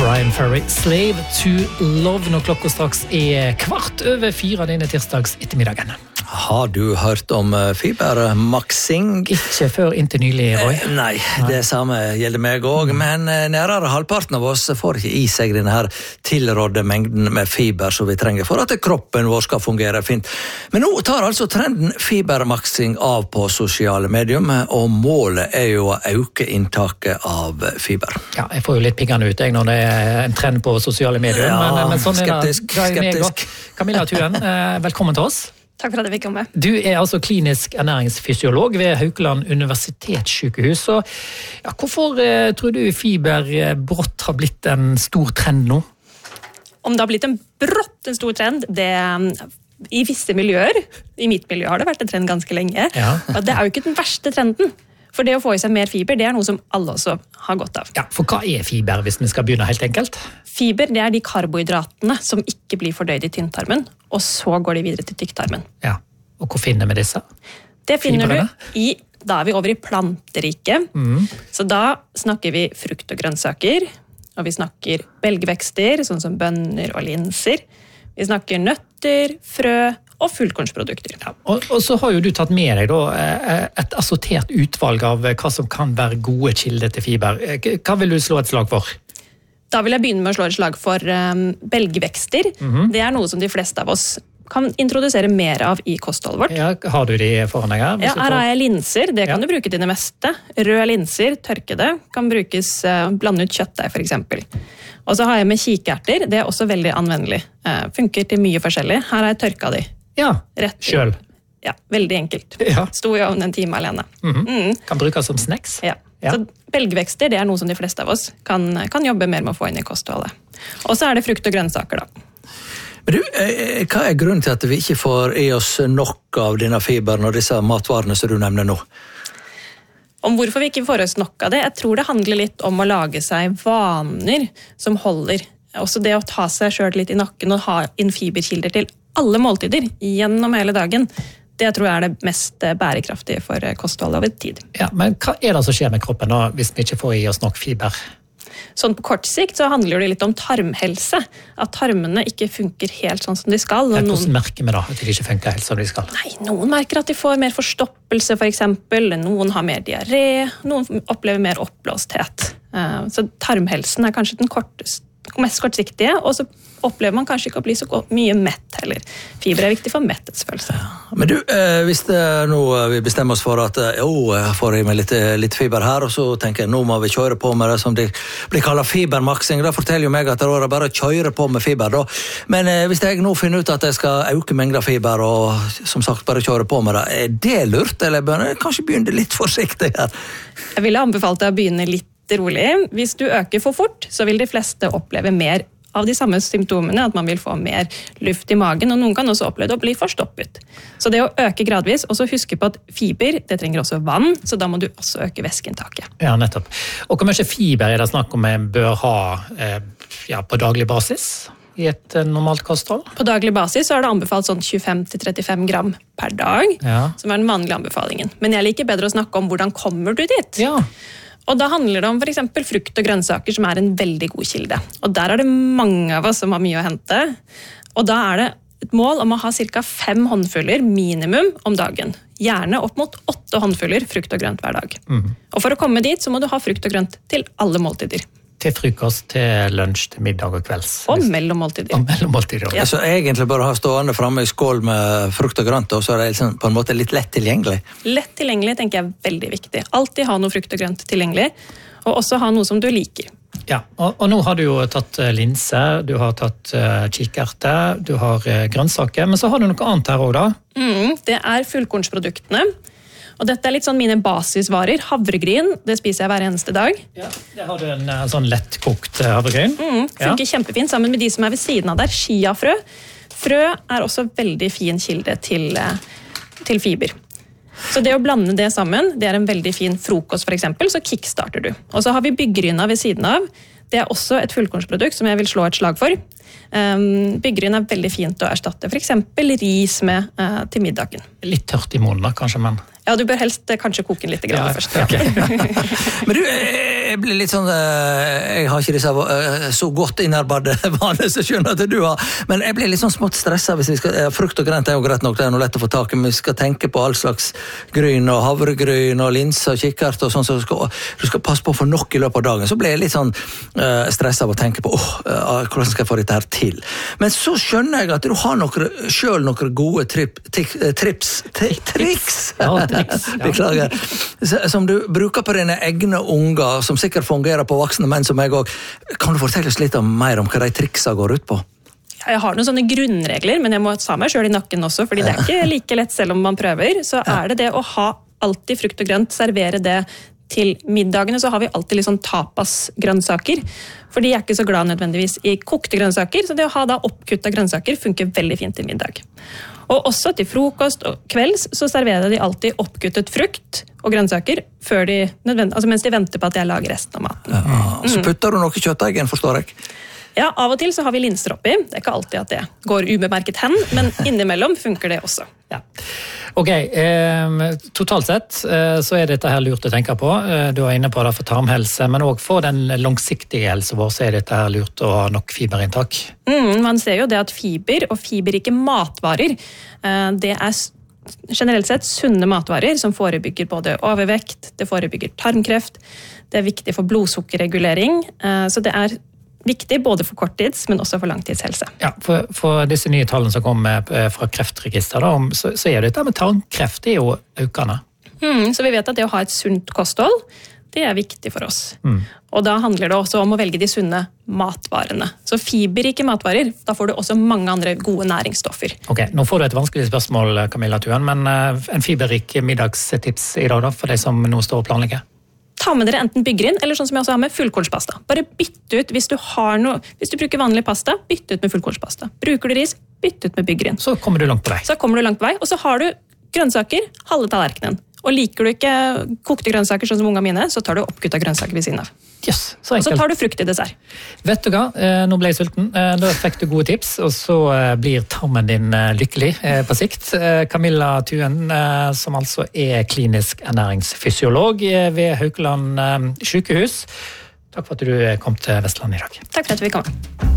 Brian Ferry, Slave to Love, når klokka straks 4:15 denne tirsdags ettermiddagen. Har du hørt om fibermaksing? Ikke før inntil nylig, Roy. Nei, det samme gjelder meg også, men nærmere halvparten av oss får ikke i seg denne her tilrådde mengden med fiber som vi trenger for at kroppen vår skal fungere fint. Men nå tar altså trenden fibermaksing av på sosiale medium, og målet jo å øke inntaket av fiber. Ja, jeg får jo litt piggende ut når det en trend på sosiale medier, ja, men sånn skeptisk. Camilla Thuen, velkommen til oss. Takk for at jeg fikk komme. Du altså klinisk ernæringsfysiolog ved Haukeland universitetssykehus. Så, ja, hvorfor tror du fiber brått har blitt en stor trend nå? Om det har blitt en stor trend, det i visse miljøer, i mitt miljø har det vært en trend ganske lenge, Ja. og det jo ikke den verste trenden. For det å få i seg mer fiber, det noe som alle også har godt av. Ja, for hva fiber, hvis vi skal begynne helt enkelt? Fiber, det de karbohydratene som ikke blir fordøyd i tynntarmen, og så går de videre til tykktarmen. Ja, og hvor finner vi disse? Det finner Fibrene? da vi over i planteriket. Så da snakker vi frukt og grønnsaker, og vi snakker belgvekster, sånn som bønner og linser. Vi snakker nøtter, frø og fullkornsprodukter. Ja, og så har jo du tatt med deg da, et assortert utvalg av hva som kan være gode kilder til fiber. Hva vil du slå et slag for? Da vil jeg begynne med å slå et slag for belgvekster. Det noe som de fleste av oss kan introdusere mer av i kostholdet vårt. Ja, har du de foran deg her? Ja, her har jeg linser, det kan du bruke til det meste. Røde linser, tørkede, kan brukes blande ut kjøttdeig for eksempel. Og så har jeg med kikerter, det også veldig anvendelig. Funker til mye forskjellig. Her har jeg tørka de. Ja, Rett inn. selv. Ja, veldig enkelt. Ja. Sto i ovnen en time alene. Kan brukes som snacks. Ja. Ja. Så belgvekster, det noe som de fleste av oss kan jobbe mer med å få inn i kostholdet. Og så det frukt og grønnsaker da. Men du, hva grunnen til at vi ikke får i oss nok av denne fiberen og disse matvarene som du nevner nå? Om hvorfor vi ikke får oss nok av det, jeg tror det handler litt om å lage seg vaner som holder. Også det å ta seg selv litt i nakken og ha inn fiberkilder til alle måltider gjennom hele dagen, det tror jeg det mest bærekraftige for kostholdet over tid. Ja, men hva det som skjer med kroppen da, hvis vi ikke får i oss nok fiber? Sånn på kort sikt så handler det litt om tarmhelse. At tarmene ikke funker helt sånn som de skal. Ja, hvordan merker vi da at de ikke funker helt som de skal? Nei, noen merker at de får mer forstoppelse for eksempel. Noen har mer diaré. Noen opplever mer oppblåsthet. Så tarmhelsen kanskje den mest kortsiktige, og så opplever man kanskje ikke å bli så mye mett heller. Fiber viktig for metthetsfølelse. Men du, hvis nå vi bestemmer oss for at jeg får i meg litt fiber her, og så tenker jeg, nå må vi kjøre på med det som det blir kallet fibermaksing, da forteller jo meg at det er bare å kjøre på med fiber da. Men hvis jeg nå finner ut at jeg skal øke mengden fiber, og som sagt bare kjøre på med det, det lurt, eller bør jeg kanskje begynne litt forsiktig her? Jeg ville anbefalt deg å begynne litt rolig. Hvis du øker for fort, så vil de fleste oppleve mer av de samme symptomene, at man vil få mer luft i magen, og noen kan også oppleve å bli forstoppet. Så det å øke gradvis, og så huske på at fiber, det trenger også vann, så da må du også øke væskeinntaket. Ja, nettopp. Og hvor mye fiber det snakk om jeg bør ha på daglig basis i et normalt kosthold? På daglig basis så det anbefalt sånn 25-35 gram per dag, som den vanlige anbefalingen. Men jeg liker bedre å snakke om hvordan kommer du dit. Ja. Og da handler det om for eksempel frukt og grønnsaker som en veldig god kilde. Og der det mange av oss som har mye å hente. Og da det et mål om å ha ca. 5 håndfuller minimum om dagen. Gjerne opp mot 8 håndfuller frukt og grønt hver dag. Og for å komme dit så må du ha frukt og grønt til alle måltider. Til frokost, til lunsj, til middag og kvelds. Og mellom måltider. Og mellom måltider. Ja. Så egentlig bare ha stående fremme i skål med frukt og grønt, og så det liksom på en måte litt lett tilgjengelig. Lett tilgjengelig tenker jeg veldig viktig. Alltid ha noe frukt og grønt tilgjengelig, og også ha noe som du liker. Ja, og nå har du jo tatt linse, du har tatt kikerte, du har grønnsaker, men så har du noe annet her også da? Det fullkornsproduktene. Og dette litt sånn mine basisvarer. Havregryn, det spiser jeg hver eneste dag. Ja, der har du en sånn lettkokt havregryn. Funker kjempefint sammen med de som ved siden av der. Chiafrø. Frø også veldig fin kilde til fiber. Så det å blande det sammen, det en veldig fin frokost for eksempel, så kickstarter du. Og så har vi byggryna ved siden av. Det også et fullkornsprodukt som jeg vil slå et slag for. Byggryn veldig fint å erstatte for eksempel ris med til middagen. Litt tørt i munnen da, kanskje, men... Ja, du bør helst kanskje koke den litt først. Ja. Okay. Men du, jeg blir litt sånn, jeg har ikke disse så godt innarbeidede vaner som skjønner at du har, men jeg blir litt sånn smått stresset hvis vi skal, frukt og grønt er jo greit nok, det er noe lett å få tak i, men vi skal tenke på all slags gryn og havregryn og linser og kikkert og sånn, så du skal passe på å få nok i løpet av dagen, så blir jeg litt sånn stresset av å tenke på, hvordan skal jeg få dette her til? Men så skjønner jeg at du har selv noen gode triks, beklager, som du bruker på dine egne unger, som sikkert fungerer på voksne menn som jeg også. Kan du fortelle oss litt mer om hva de triksa går ut på? Jeg har noen sånne grunnregler, men jeg må ta meg selv i nakken også, fordi det er ikke like lett selv om man prøver. Så er det å ha alltid frukt og grønt, servere det til middagene, så har vi alltid litt sånn tapas-grønnsaker, for de er ikke så glad nødvendigvis i kokte grønnsaker, så det å ha da oppkutta grønnsaker funker veldig fint til middag. Og også til frokost og kvelds så serverer de alltid oppkuttet frukt og grønnsaker før mens de venter på at jeg lager resten av maten. Ja, så putter du noe kjøttdeigen, forstår jeg? Ja, av og til så har vi linser oppi. Det er ikke alltid at det går ubemerket hen, men innimellom funker det også. Ja. Ok, totalt sett så er dette her lurt å tenke på. Du er inne på det for tarmhelse, men også for den langsiktige helse vår, så er dette her lurt å ha nok fiberinntak. Man ser jo det at fiber og fiberrike matvarer, det er generelt sett sunne matvarer som forebygger både overvekt, det forebygger tarmkreft, det er viktig for blodsukkerregulering, så det er viktig både for korttids, men også for langtidshelse. Ja, for disse nye tallene som kommer fra kreftregister, så er dette med tarmkreft, det er jo økende. Så vi vet at det å ha et sunt kosthold, det er viktig for oss. Og da handler det også om å velge de sunne matvarene. Så fiberrike matvarer, da får du også mange andre gode næringsstoffer. Ok, nå får du et vanskelig spørsmål, Camilla Thuen, men en fiberrik middagstips i dag da, for de som nå står og planlegger? Ta med dere enten byggryn, eller sånn som jeg også har med fullkornspasta. Bare bytte ut, hvis du bruker vanlig pasta, bytte ut med fullkornspasta. Bruker du ris, bytte ut med byggryn. Så kommer du langt på vei. Og så har du grønnsaker, halve tallerkenen. Og liker du ikke kokte grønnsaker sånn som unga mine, så tar du oppkutta grønnsaker ved siden av. Yes, og så tar du frukt i dessert. Vet du hva, nå ble jeg sulten. Da fikk du gode tips, og så blir tarmen din lykkelig på sikt. Camilla Thuen, som altså er klinisk ernæringsfysiolog ved Haukeland sykehus. Takk for at du kom til Vestland i dag. Takk for at vi kom.